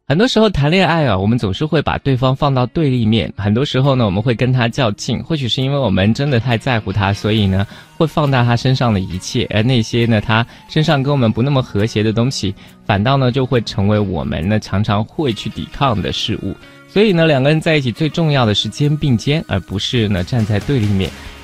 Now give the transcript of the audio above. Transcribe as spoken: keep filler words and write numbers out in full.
很多时候谈恋爱啊，我们总是会把对方放到对立面。很多时候呢，我们会跟他较劲，或许是因为我们真的太在乎他，所以呢，会放大他身上的一切，而那些呢，他身上跟我们不那么和谐的东西，反倒呢，就会成为我们呢常常会去抵抗的事物。所以呢，两个人在一起最重要的是肩并肩，而不是呢站在对立面。